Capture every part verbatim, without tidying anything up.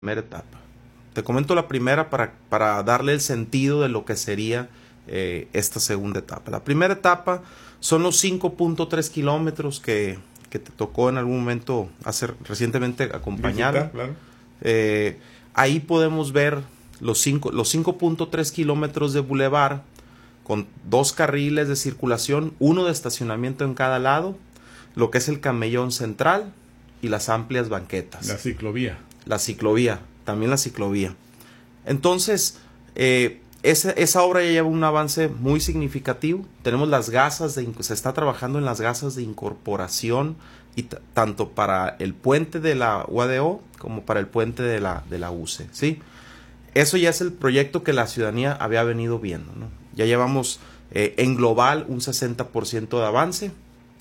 primera etapa. Te comento la primera para, para darle el sentido de lo que sería eh, esta segunda etapa. La primera etapa son los cinco punto tres kilómetros que, que te tocó en algún momento hacer recientemente acompañar. Visitar, claro. Eh, ahí podemos ver los cinco los cinco punto tres kilómetros de bulevar con dos carriles de circulación, uno de estacionamiento en cada lado, lo que es el camellón central y las amplias banquetas. La ciclovía. La ciclovía, también la ciclovía. Entonces, eh, esa, esa obra ya lleva un avance muy significativo. Tenemos las gasas, de, se está trabajando en las gasas de incorporación, y tanto para el puente de la U A D O como para el puente de la, de la U C E, ¿sí? Eso ya es el proyecto que la ciudadanía había venido viendo, ¿no? Ya llevamos eh, en global un sesenta por ciento de avance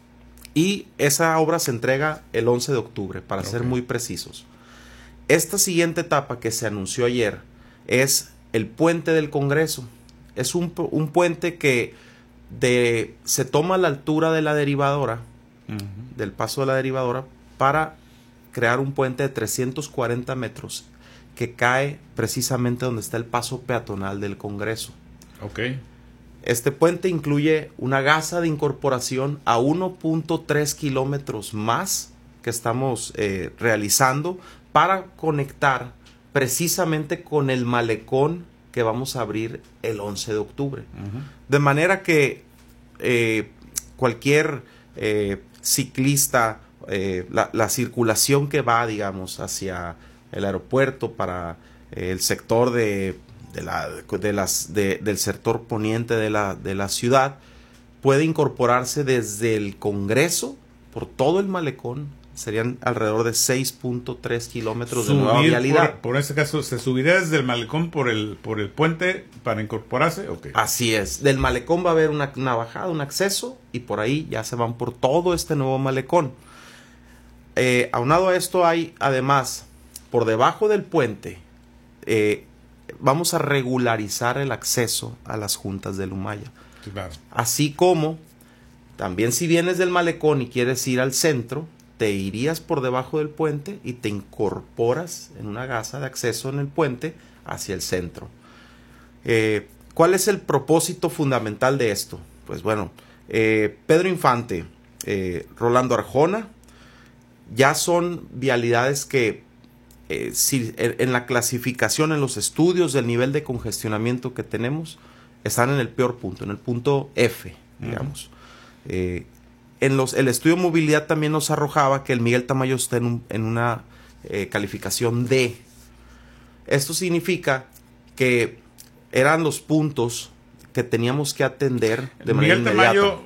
y esa obra se entrega el once de octubre, para okay. ser muy precisos. Esta siguiente etapa que se anunció ayer es el puente del Congreso. Es un, un puente que de, se toma a la altura de la derivadora, uh-huh. del paso de la derivadora, para crear un puente de trescientos cuarenta metros que cae precisamente donde está el paso peatonal del Congreso. Okay. Este puente incluye una gasa de incorporación a uno punto tres kilómetros más que estamos eh, realizando para conectar precisamente con el malecón que vamos a abrir el once de octubre. Uh-huh. De manera que eh, cualquier eh, ciclista, eh, la, la circulación que va, digamos, hacia el aeropuerto para eh, el sector de, de la, de las, de, del sector poniente de la, de la ciudad, puede incorporarse desde el Congreso por todo el malecón. Serían alrededor de seis punto tres kilómetros de nueva vialidad. Por, por ese caso, ¿se subiría desde el malecón por el, por el puente para incorporarse? Okay. Así es. Del malecón va a haber una, una bajada, un acceso, y por ahí ya se van por todo este nuevo malecón. Eh, aunado a esto hay, además, por debajo del puente, eh, vamos a regularizar el acceso a las juntas del Humaya. Claro. Así como, también si vienes del malecón y quieres ir al centro, te irías por debajo del puente y te incorporas en una gasa de acceso en el puente hacia el centro. Eh, ¿Cuál es el propósito fundamental de esto? Pues bueno, eh, Pedro Infante, eh, Rolando Arjona, ya son vialidades que eh, si, en, en la clasificación, en los estudios del nivel de congestionamiento que tenemos, están en el peor punto, en el punto F, digamos. Uh-huh. Eh, En los, el estudio de movilidad también nos arrojaba que el Miguel Tamayo está en, un, en una eh, calificación D. Esto significa que eran los puntos que teníamos que atender de manera Miguel inmediata. Tamayo,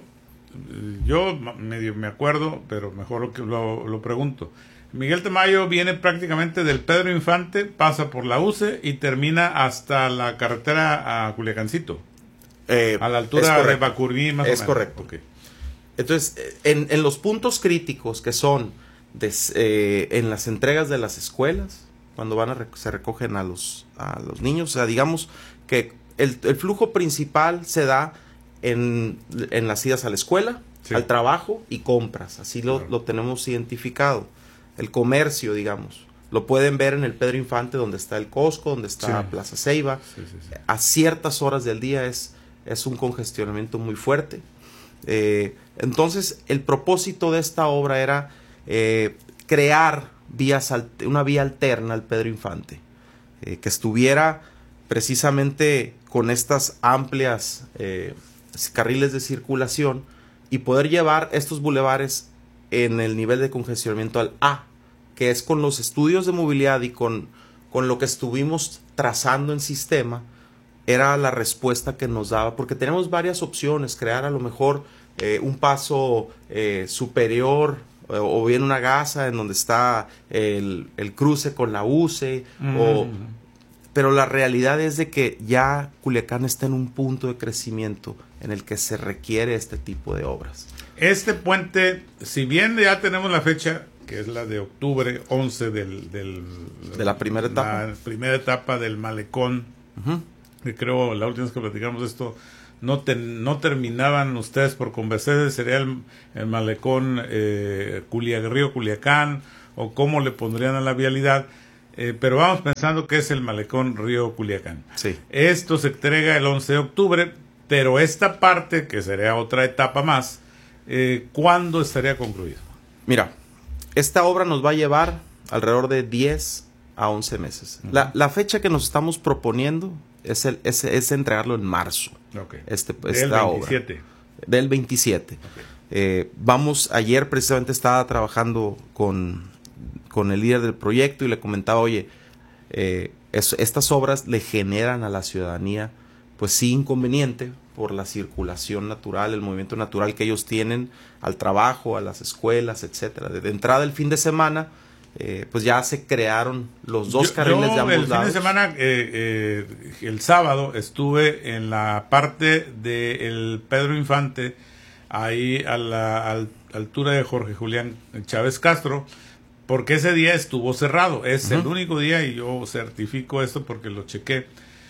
yo medio me acuerdo, pero mejor lo, que lo, lo pregunto. Miguel Tamayo viene prácticamente del Pedro Infante, pasa por la U C E y termina hasta la carretera a Culiacancito. Eh, a la altura de Bacurí, más o menos. Es correcto. Okay. Entonces, en, en los puntos críticos que son de, eh, en las entregas de las escuelas, cuando van a rec se recogen a los, a los niños, o sea, digamos que el, el flujo principal se da en, en las idas a la escuela, sí. al trabajo y compras, así lo, claro. lo tenemos identificado. El comercio, digamos, lo pueden ver en el Pedro Infante, donde está el Costco, donde está sí. Plaza Ceiba. Sí, sí, sí. A ciertas horas del día es, es un congestionamiento muy fuerte. Eh, entonces el propósito de esta obra era eh, crear vías una vía alterna al Pedro Infante, eh, que estuviera precisamente con estas amplias eh, carriles de circulación y poder llevar estos bulevares en el nivel de congestionamiento al A, que es con los estudios de movilidad y con, con lo que estuvimos trazando en sistema. Era la respuesta que nos daba, porque tenemos varias opciones, crear a lo mejor eh, un paso eh, superior eh, o bien una gasa en donde está el, el cruce con la U C E, mm. o, pero la realidad es de que ya Culiacán está en un punto de crecimiento en el que se requiere este tipo de obras. Este puente, si bien ya tenemos la fecha, que es la de octubre once del, del, de la primera etapa, la primera etapa del malecón, uh-huh. que creo la última vez que platicamos de esto no, te, no terminaban ustedes por convencer, sería el, el malecón eh, Culia, Río Culiacán, o cómo le pondrían a la vialidad. Eh, pero vamos pensando que es el malecón Río Culiacán. Sí. Esto se entrega el once de octubre, pero esta parte, que sería otra etapa más, eh, ¿cuándo estaría concluido? Mira, esta obra nos va a llevar alrededor de diez a once meses. Uh-huh. La, la fecha que nos estamos proponiendo es, el, es, es entregarlo en marzo. Okay. Este, Del esta veintisiete. Obra. Del veintisiete. Okay. Eh, vamos, ayer precisamente estaba trabajando con, con el líder del proyecto y le comentaba, oye, eh, es, estas obras le generan a la ciudadanía, pues sí, inconveniente por la circulación natural, el movimiento natural que ellos tienen al trabajo, a las escuelas, etcétera. De, de entrada el fin de semana, eh, pues ya se crearon los dos yo, carriles yo de ambos el lados. El fin de semana, eh, eh, el sábado, estuve en la parte del Pedro Infante, ahí a la a la altura de Jorge Julián Chávez Castro, porque ese día estuvo cerrado. Es uh-huh. el único día, y yo certifico esto porque lo chequé.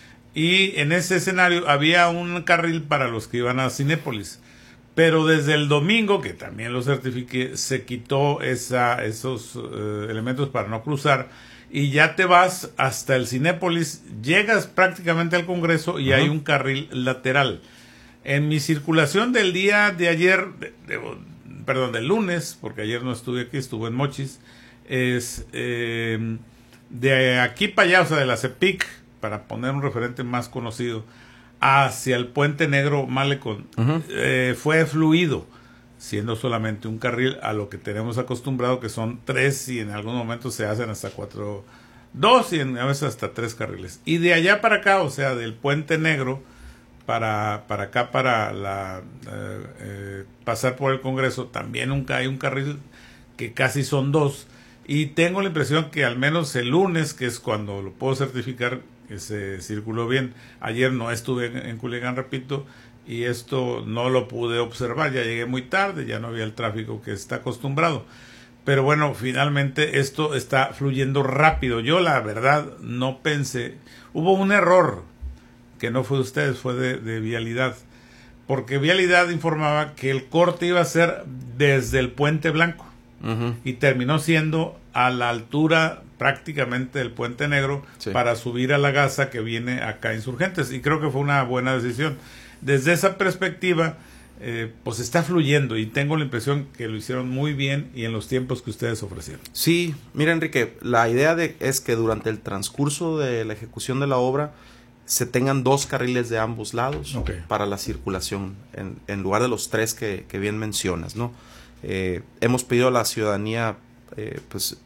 Y en ese escenario había un carril para los que iban a Cinépolis. Pero desde el domingo, que también lo certifiqué, se quitó esa, esos uh, elementos para no cruzar. Y ya te vas hasta el Cinépolis, llegas prácticamente al Congreso y uh-huh. hay un carril lateral. En mi circulación del día de ayer, de, de, perdón, del lunes, porque ayer no estuve aquí, estuve en Mochis, es eh, de aquí para allá, o sea, de la CEPIC, para poner un referente más conocido, hacia el Puente Negro Malecón, uh-huh. eh, fue fluido, siendo solamente un carril a lo que tenemos acostumbrado, que son tres y en algunos momentos se hacen hasta cuatro, dos y en, a veces hasta tres carriles. Y de allá para acá, o sea, del Puente Negro para, para acá, para la eh, eh, pasar por el Congreso, también nunca hay un carril que casi son dos. Y tengo la impresión que al menos el lunes, que es cuando lo puedo certificar, que se circuló bien. Ayer no estuve en, en Culiacán, repito, y esto no lo pude observar. Ya llegué muy tarde, ya no había el tráfico que está acostumbrado. Pero bueno, finalmente esto está fluyendo rápido. Yo la verdad no pensé. Hubo un error, que no fue de ustedes, fue de, de Vialidad. Porque Vialidad informaba que el corte iba a ser desde el Puente Blanco. Uh-huh. Y terminó siendo a la altura prácticamente del Puente Negro, sí, para subir a la Gaza que viene acá a Insurgentes, y creo que fue una buena decisión. Desde esa perspectiva, eh, pues está fluyendo, y tengo la impresión que lo hicieron muy bien y en los tiempos que ustedes ofrecieron. Sí, mira, Enrique, la idea de, es que durante el transcurso de la ejecución de la obra se tengan dos carriles de ambos lados, okay, para la circulación, en, en lugar de los tres que, que bien mencionas, ¿no? Eh, hemos pedido a la ciudadanía eh, pues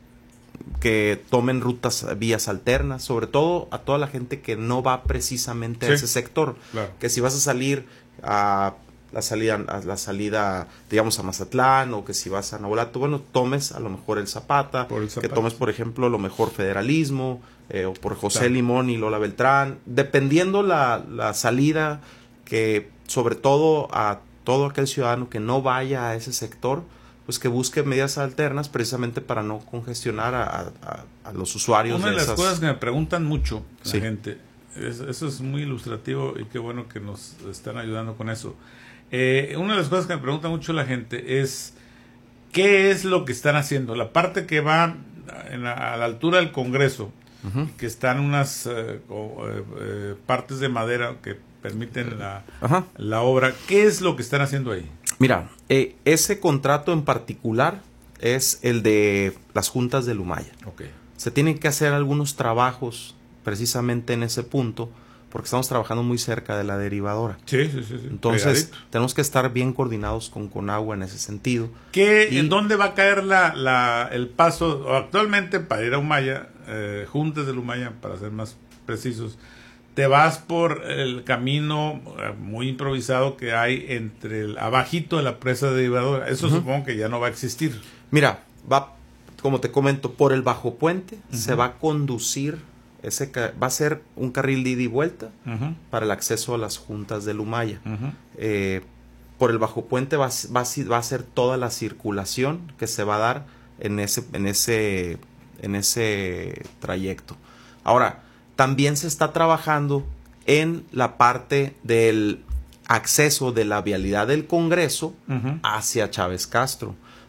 que tomen rutas, vías alternas, sobre todo a toda la gente que no va precisamente, sí, a ese sector, claro, que si vas a salir a la salida, a la salida, digamos, a Mazatlán, o que si vas a Navolato, bueno, tomes a lo mejor el Zapata, el Zapata, que tomes, por ejemplo, lo mejor Federalismo, eh, o por José, claro, Limón y Lola Beltrán, dependiendo la, la salida, que sobre todo a todo aquel ciudadano que no vaya a ese sector, pues que busque medidas alternas precisamente para no congestionar a, a, a los usuarios. Una de, de las esas... cosas que me preguntan mucho la, sí, gente, es, eso es muy ilustrativo y qué bueno que nos están ayudando con eso. Eh, una de las cosas que me pregunta mucho la gente es ¿qué es lo que están haciendo? La parte que va en la, a la altura del Congreso, uh-huh, que están unas eh, o, eh, eh, partes de madera que permiten la, uh-huh, la obra, ¿qué es lo que están haciendo ahí? Mira, eh, ese contrato en particular es el de las juntas de Lumaya. Okay. Se tienen que hacer algunos trabajos precisamente en ese punto, porque estamos trabajando muy cerca de la derivadora. Sí, sí, sí. sí. Entonces, pegadito, tenemos que estar bien coordinados con Conagua en ese sentido. ¿Qué, y, ¿En dónde va a caer la, la, el paso actualmente para ir a Humaya, eh, juntas de Lumaya, para ser más precisos? Te vas por el camino muy improvisado que hay entre el abajito de la presa derivadora. Eso, uh-huh, supongo que ya no va a existir. Mira, va, como te comento, por el bajo puente, uh-huh, se va a conducir, ese va a ser un carril de ida y vuelta, uh-huh, para el acceso a las juntas de Lumaya. Uh-huh. Eh, por el bajo puente va, va, va a ser toda la circulación que se va a dar en ese, en ese, en ese trayecto. Ahora, también se está trabajando en la parte del acceso de la vialidad del Congreso, uh-huh, hacia Chávez Castro,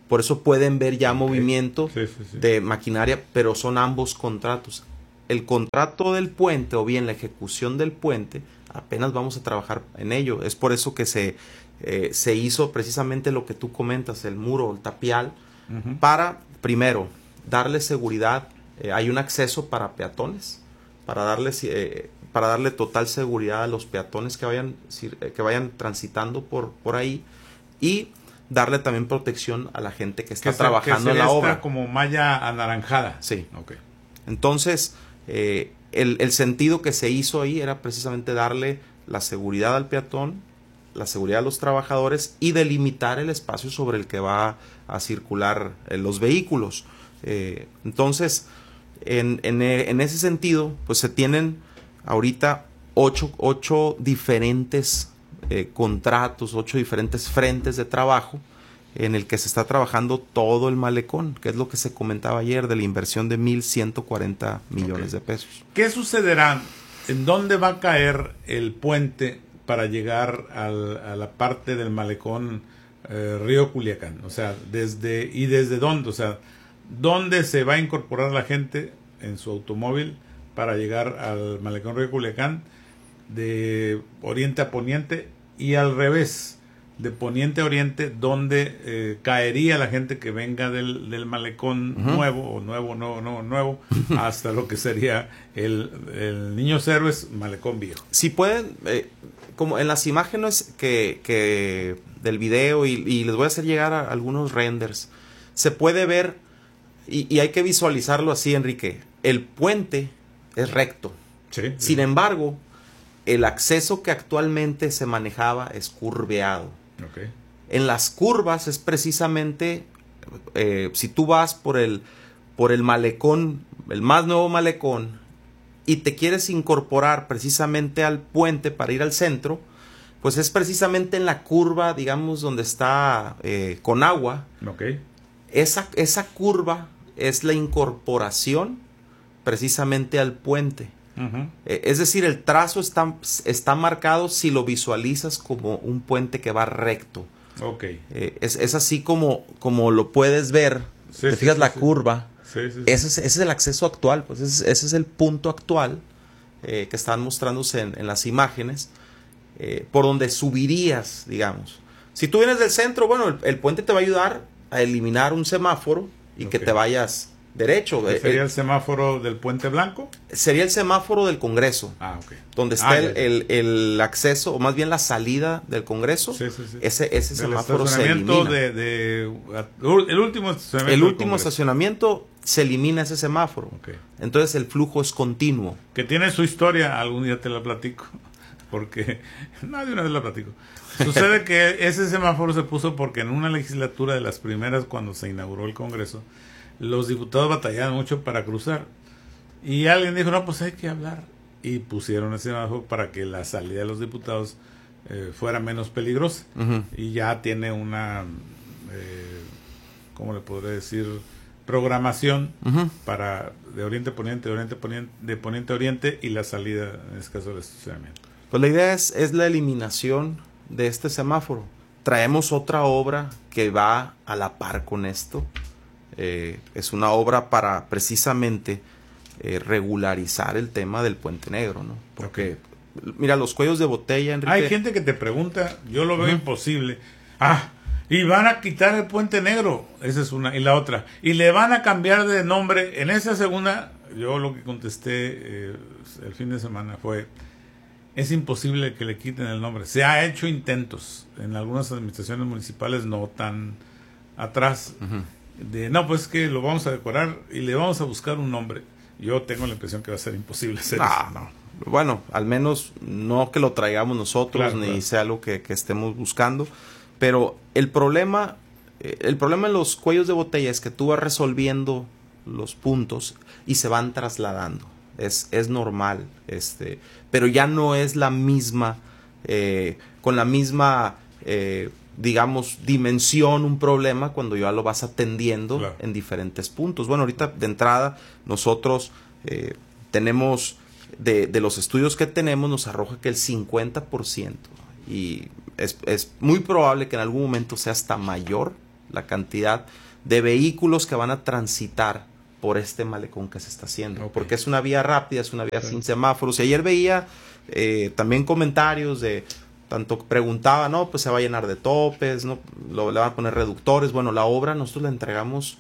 Por eso pueden ver ya Okay. movimiento Sí, sí, sí. de maquinaria, pero son ambos contratos. El contrato del puente o bien la ejecución del puente, apenas vamos a trabajar en ello. Es por eso que se, eh, se hizo precisamente lo que tú comentas, el muro, el tapial, Ujú. para, primero, darle seguridad. Eh, hay un acceso para peatones, para darles, eh, para darle total seguridad a los peatones que vayan, que vayan transitando por, por ahí, y darle también protección a la gente que está Que se- trabajando que en la sería obra. esta como malla anaranjada. Sí. Ok. Entonces, eh, el, el sentido que se hizo ahí era precisamente darle la seguridad al peatón, la seguridad a los trabajadores y delimitar el espacio sobre el que va a circular eh, los vehículos. Eh, entonces, en, en, en ese sentido, pues se tienen ahorita ocho, ocho diferentes eh, contratos, ocho diferentes frentes de trabajo en el que se está trabajando todo el malecón, que es lo que se comentaba ayer de la inversión de mil ciento cuarenta millones Ok. de pesos. ¿Qué sucederá? ¿En dónde va a caer el puente para llegar al, a la parte del malecón eh, Río Culiacán? O sea, desde y desde dónde, o sea, ¿dónde se va a incorporar la gente en su automóvil para llegar al malecón Río Culiacán de oriente a poniente y al revés, de poniente a oriente, donde eh, caería la gente que venga del, del malecón Ujú. nuevo o nuevo, no, no, nuevo, hasta lo que sería el, el Niños Héroes malecón viejo? Si pueden, eh, como en las imágenes que, que del video, y, y les voy a hacer llegar a algunos renders, se puede ver, y, y hay que visualizarlo así, Enrique, el puente es recto. Sí. Sin embargo, el acceso que actualmente se manejaba es curveado. Okay. En las curvas es precisamente, eh, si tú vas por el, por el malecón, el más nuevo malecón, y te quieres incorporar precisamente al puente para ir al centro, pues es precisamente en la curva, digamos, donde está eh, con agua. Okay. Esa, esa curva es la incorporación precisamente al puente. Uh-huh. Eh, es decir, el trazo está, está marcado si lo visualizas como un puente que va recto. Okay. Eh, es, es así como, como lo puedes ver. Sí, te sí, fijas sí, la sí. curva. Sí, sí, sí. Ese es, ese es el acceso actual. Pues ese, es- ese es el punto actual eh, que están mostrándose en, en las imágenes. Eh, por donde subirías, digamos. Si tú vienes del centro, bueno, el, el puente te va a ayudar a eliminar un semáforo y que Ok. te vayas derecho. ¿Qué Eh, sería eh, el semáforo del Puente Blanco? sería el semáforo del Congreso. Ah, ok. Donde está Ah, el, ya, ya. el- el acceso, o más bien la salida del Congreso, Sí, sí, sí. ese, ese Del semáforo se estacionamiento elimina. de, de- el último estacionamiento. El del último Congreso. estacionamiento se elimina ese semáforo. Ok. Entonces el flujo es continuo. Que tiene su historia, algún día te la platico. Porque, no, de una vez la platico. Sucede que ese semáforo se puso porque en una legislatura de las primeras, cuando se inauguró el Congreso, los diputados batallaban mucho para cruzar. Y alguien dijo, no, pues hay que hablar. Y pusieron ese semáforo para que la salida de los diputados eh, fuera menos peligrosa. Ujú. Y ya tiene una, eh, ¿cómo le podré decir? Programación Ujú. para de oriente a poniente, de oriente a poniente, de poniente a oriente y la salida, en este caso, del estacionamiento. Pues la idea es, es la eliminación de este semáforo. Traemos otra obra que va a la par con esto. Eh, es una obra para precisamente eh, regularizar el tema del Puente Negro, ¿no? Porque, mira, los cuellos de botella, Enrique. Hay gente que te pregunta, yo lo veo Ujú. imposible. Ah, y van a quitar el Puente Negro. Esa es una. Y la otra. Y le van a cambiar de nombre. En esa segunda, yo lo que contesté eh, el fin de semana fue, es imposible que le quiten el nombre. Se ha hecho intentos en algunas administraciones municipales no tan atrás. Ujú. De, no, pues que lo vamos a decorar y le vamos a buscar un nombre. Yo tengo la impresión que va a ser imposible hacer No, eso. no. Bueno, al menos no que lo traigamos nosotros, Claro, ni claro. sea algo que, que estemos buscando. Pero el problema, eh, el problema en los cuellos de botella es que tú vas resolviendo los puntos y se van trasladando. Es, es normal, este, pero ya no es la misma, eh, con la misma, eh, digamos, dimensión un problema cuando ya lo vas atendiendo Claro. en diferentes puntos. Bueno, ahorita de entrada nosotros eh, tenemos, de, de los estudios que tenemos, nos arroja que el cincuenta por ciento, y es, es muy probable que en algún momento sea hasta mayor la cantidad de vehículos que van a transitar por este malecón que se está haciendo. Okay. Porque es una vía rápida, es una vía sí. sin semáforos. Y ayer veía eh, también comentarios de, tanto preguntaba, no, pues se va a llenar de topes, no, lo, le van a poner reductores. Bueno, la obra nosotros la entregamos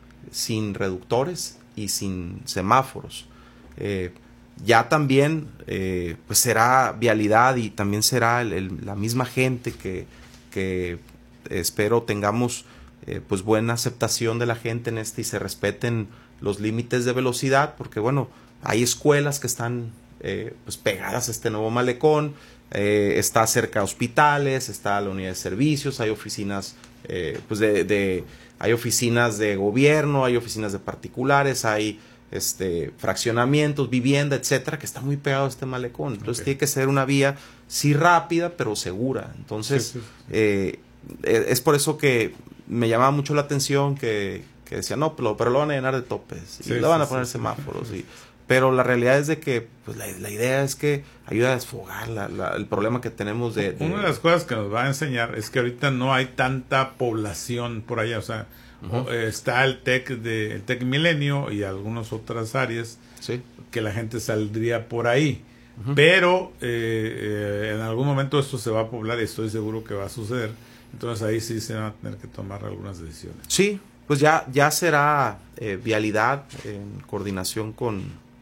sin reductores y sin semáforos. Eh, ya también eh, pues será vialidad y también será el, el, la misma gente que, que espero tengamos eh, pues buena aceptación de la gente en este y se respeten los límites de velocidad, porque bueno, hay escuelas que están eh, pues pegadas a este nuevo malecón, eh, está cerca de hospitales, está la unidad de servicios, hay oficinas eh, pues de, de hay oficinas de gobierno, hay oficinas de particulares, hay este fraccionamientos, vivienda, etcétera, que está muy pegado a este malecón. Entonces okay. tiene que ser una vía sí rápida, pero segura. Entonces sí, sí, sí. Eh, es por eso que me llamaba mucho la atención que, que decía, no, pero, pero lo van a llenar de topes y sí, le van sí, a poner sí, semáforos. Sí. Y, pero la realidad es de que pues, la, la idea es que ayuda a desfogar la, la, el problema que tenemos de, de... Una de las cosas que nos va a enseñar es que ahorita no hay tanta población por allá, o sea, uh-huh. está el TEC de el TEC Milenio y algunas otras áreas sí. que la gente saldría por ahí. Uh-huh. Pero eh, eh, en algún momento esto se va a poblar y estoy seguro que va a suceder. Entonces ahí sí se van a tener que tomar algunas decisiones. Sí, pues ya, ya será eh, vialidad en coordinación con,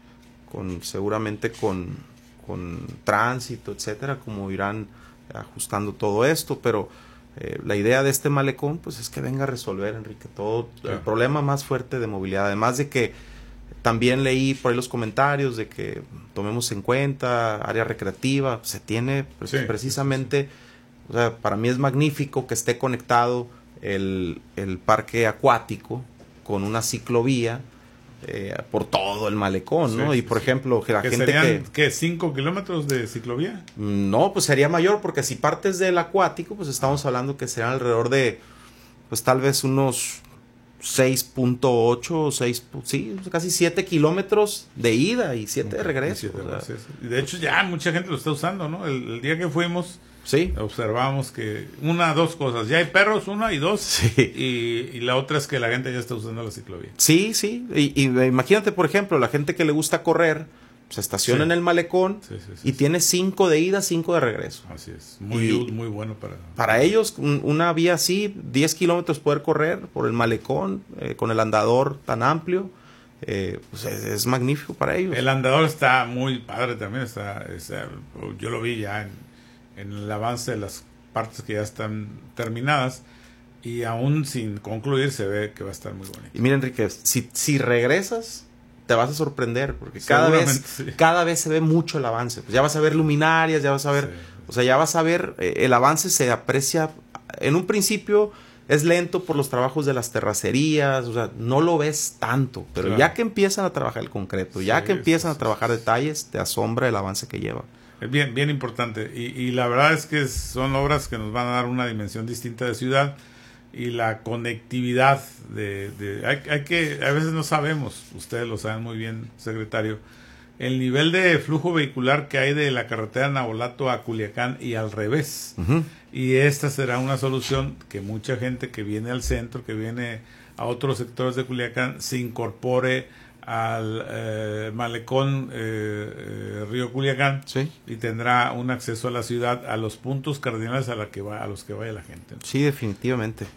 con seguramente con, con tránsito, etcétera, como irán ajustando todo esto, pero eh, la idea de este malecón pues es que venga a resolver, Enrique, todo claro. el problema más fuerte de movilidad, además de que también leí por ahí los comentarios de que tomemos en cuenta área recreativa, se tiene pues, sí, precisamente... Sí, sí, sí. O sea, para mí es magnífico que esté conectado el, el parque acuático con una ciclovía eh, por todo el malecón, ¿no? Sí, y por sí. ejemplo, que la ¿Que gente serían, que... ¿qué, cinco kilómetros de ciclovía? No, pues sería mayor, porque si partes del acuático, pues estamos hablando que serán alrededor de, pues tal vez unos seis punto ocho o seis, sí, casi siete kilómetros de ida y siete de regreso. O sea. De hecho, ya mucha gente lo está usando, ¿no? El, el día que fuimos... Sí. Observamos que una, dos cosas, ya hay perros, una y dos, sí. y, y la otra es que la gente ya está usando la ciclovía. Sí, sí, y, y imagínate, por ejemplo, la gente que le gusta correr, se estaciona sí. en el malecón sí, sí, sí, y sí. tiene cinco de ida, cinco de regreso. Así es, muy, y muy bueno para... Para ellos, un, una vía así, diez kilómetros poder correr por el malecón, eh, con el andador tan amplio, eh, pues es, es magnífico para ellos. El andador está muy padre también, está, está yo lo vi ya en... en el avance de las partes que ya están terminadas y aún sin concluir se ve que va a estar muy bonito. Y mira, Enrique, si, si regresas te vas a sorprender porque cada vez sí. cada vez se ve mucho el avance. Pues ya vas a ver luminarias, ya vas a ver, sí. o sea, ya vas a ver eh, el avance se aprecia. En un principio es lento por los trabajos de las terracerías, o sea, no lo ves tanto, pero claro. ya que empiezan a trabajar el concreto, sí, ya que empiezan sí, a trabajar sí. detalles, te asombra el avance que lleva. Es bien, bien importante y, y la verdad es que son obras que nos van a dar una dimensión distinta de ciudad y la conectividad de, de hay, hay que, a veces no sabemos, ustedes lo saben muy bien, secretario, el nivel de flujo vehicular que hay de la carretera Navolato a Culiacán y al revés. Uh-huh. Y esta será una solución que mucha gente que viene al centro, que viene a otros sectores de Culiacán, se incorpore al eh, malecón eh, eh, Río Culiacán sí. y tendrá un acceso a la ciudad, a los puntos cardinales a, la que va, a los que vaya la gente, ¿no? Sí, definitivamente.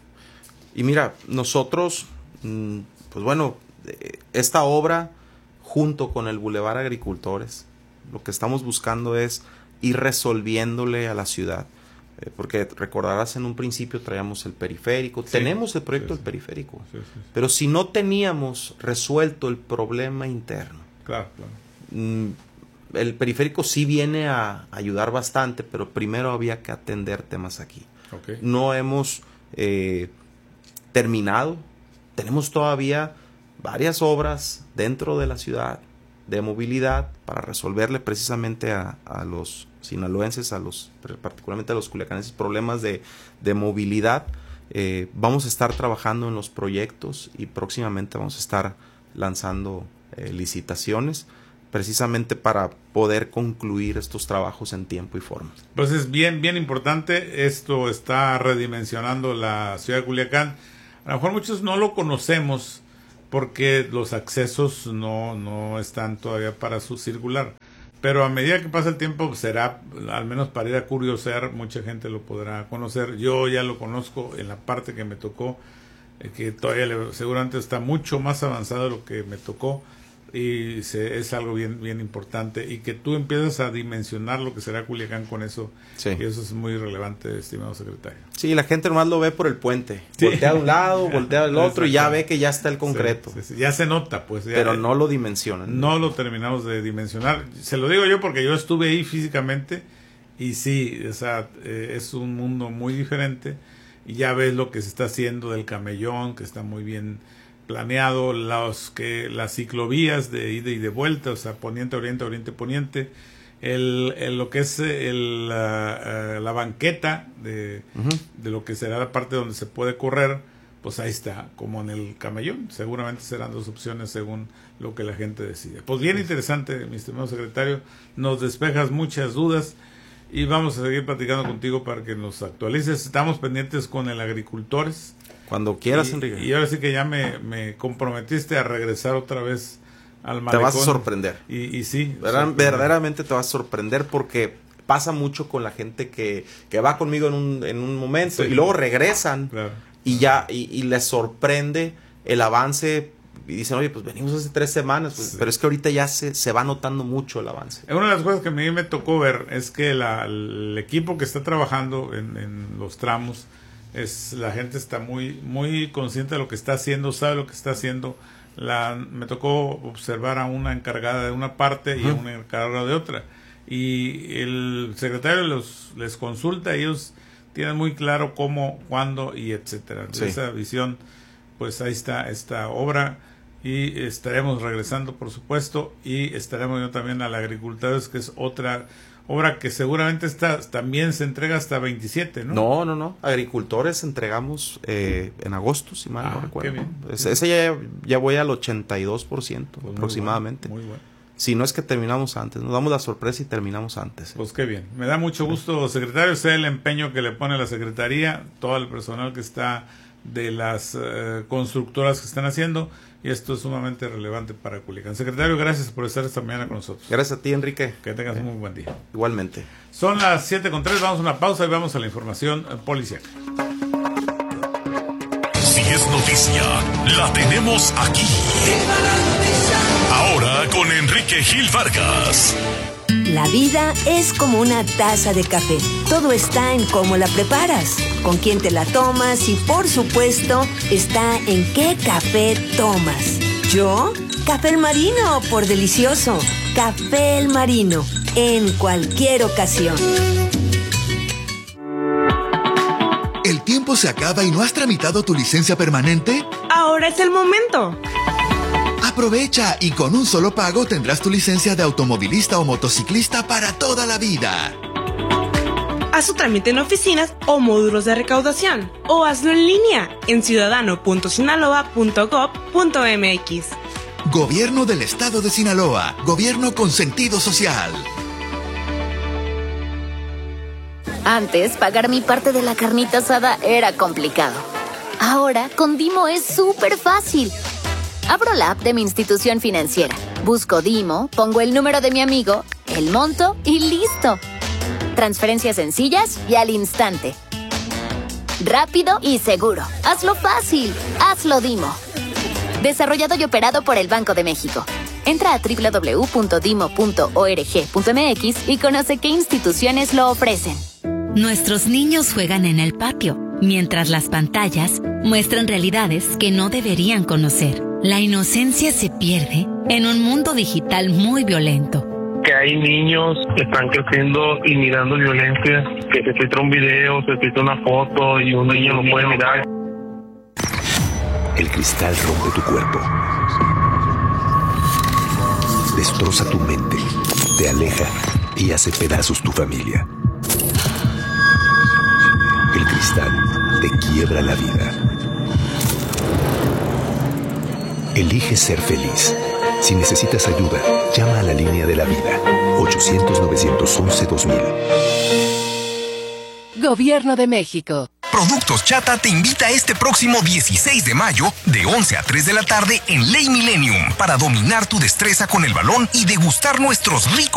Y mira, nosotros, pues bueno, esta obra junto con el Boulevard Agricultores, lo que estamos buscando es ir resolviéndole a la ciudad. Eh, porque recordarás, en un principio traíamos el periférico, sí, tenemos el proyecto sí, del periférico, sí, sí, sí. pero si no teníamos resuelto el problema interno, claro, claro. Mm, el periférico sí viene a ayudar bastante, pero primero había que atender temas aquí. Okay. No hemos eh, terminado, tenemos todavía varias obras dentro de la ciudad de movilidad para resolverle precisamente a, a los sinaloenses, a los particularmente a los culiacanenses, problemas de, de movilidad. Eh, vamos a estar trabajando en los proyectos y próximamente vamos a estar lanzando eh, licitaciones precisamente para poder concluir estos trabajos en tiempo y forma. Pues es bien, bien importante. Esto está redimensionando la ciudad de Culiacán. a lo mejor muchos no lo conocemos porque los accesos no, no están todavía para su circular. Pero a medida que pasa el tiempo será, al menos para ir a curiosear, mucha gente lo podrá conocer. Yo ya lo conozco en la parte que me tocó, eh, que todavía le, seguramente está mucho más avanzado de lo que me tocó, y se, es algo bien bien importante, y que tú empiezas a dimensionar lo que será Culiacán con eso, sí. Y eso es muy relevante, estimado secretario. Sí, la gente nomás lo ve por el puente, sí. Voltea de un lado, voltea del otro y ya ve que ya está el concreto. Sí, sí, sí. Ya se nota, pues. Ya, pero no lo dimensionan. No lo terminamos de dimensionar. Se lo digo yo porque yo estuve ahí físicamente y sí, o sea, eh, es un mundo muy diferente, y ya ves lo que se está haciendo del camellón, que está muy bien planeado, los que las ciclovías de ida y de vuelta, o sea, poniente, oriente, oriente, poniente, el, el lo que es el, la, la banqueta de, uh-huh. de lo que será la parte donde se puede correr, pues ahí está, como en el camellón. Seguramente serán dos opciones según lo que la gente decide. Pues bien interesante, mi estimado secretario, nos despejas muchas dudas y vamos a seguir platicando contigo para que nos actualices. Estamos pendientes con el agricultores. Cuando quieras, y, Enrique. Y ahora sí que ya me, me comprometiste a regresar otra vez al malecón. Te vas a sorprender. Y, y sí. Verdad, verdaderamente te vas a sorprender porque pasa mucho con la gente que, que va conmigo en un, en un momento, sí. Y luego regresan, claro. y ya y, y les sorprende el avance. Y dicen, oye, pues venimos hace tres semanas, pues, sí. Pero es que ahorita ya se, se va notando mucho el avance. Una de las cosas que a mí me tocó ver es que la, el equipo que está trabajando en, en los tramos, es la gente está muy muy consciente de lo que está haciendo, sabe lo que está haciendo. La, me tocó observar a una encargada de una parte y uh-huh. a una encargada de otra. Y el secretario los, les consulta, ellos tienen muy claro cómo, cuándo y etcétera. Sí. Esa visión, pues ahí está esta obra. Y estaremos regresando, por supuesto, y estaremos yo también a la agricultores, que es otra obra que seguramente está, también se entrega hasta veintisiete, ¿no? No, no, no. Agricultores entregamos eh, en agosto, si mal ah, no recuerdo. Qué bien. Ese, ese ya, ya voy al ochenta y dos por ciento pues aproximadamente. Muy bueno, muy bueno. Si no es que terminamos antes, nos damos la sorpresa y terminamos antes. ¿eh? Pues qué bien. Me da mucho gusto, secretario, sé el empeño que le pone la Secretaría, todo el personal que está de las uh, constructoras que están haciendo, y esto es sumamente relevante para Culiacán. Secretario, gracias por estar esta mañana con nosotros. Gracias a ti, Enrique. Que tengas eh, un muy buen día. Igualmente. Son las siete con tres, vamos a una pausa y vamos a la información policial. Si es noticia, la tenemos aquí. Ahora con Enrique Gil Vargas. La vida es como una taza de café. Todo está en cómo la preparas, con quién te la tomas y, por supuesto, está en qué café tomas. ¿Yo? Café El Marino, por delicioso. Café El Marino, en cualquier ocasión. ¿El tiempo se acaba y no has tramitado tu licencia permanente? Ahora es el momento. Aprovecha y con un solo pago tendrás tu licencia de automovilista o motociclista para toda la vida. Haz tu trámite en oficinas o módulos de recaudación, o hazlo en línea en ciudadano punto sinaloa punto gob punto mx. Gobierno del Estado de Sinaloa. Gobierno con sentido social. Antes, pagar mi parte de la carnita asada era complicado. Ahora, con Dimo es súper fácil. Abro la app de mi institución financiera, busco Dimo, pongo el número de mi amigo, el monto y listo. Transferencias sencillas y al instante. Rápido y seguro. Hazlo fácil. Hazlo Dimo. Desarrollado y operado por el Banco de México. Entra a doble u doble u doble u punto dimo punto org punto mx y conoce qué instituciones lo ofrecen. Nuestros niños juegan en el patio, mientras las pantallas muestran realidades que no deberían conocer. La inocencia se pierde en un mundo digital muy violento. Que hay niños que están creciendo y mirando violencia, que se filtra un video, se filtra una foto y un niño lo puede mirar. El cristal rompe tu cuerpo, destroza tu mente, te aleja y hace pedazos tu familia. El cristal te quiebra la vida. Elige ser feliz. Si necesitas ayuda, llama a la línea de la vida. ochocientos, novecientos once, dos mil. Gobierno de México. Productos Chata te invita este próximo dieciséis de mayo de once a tres de la tarde en Ley Millennium para dominar tu destreza con el balón y degustar nuestros ricos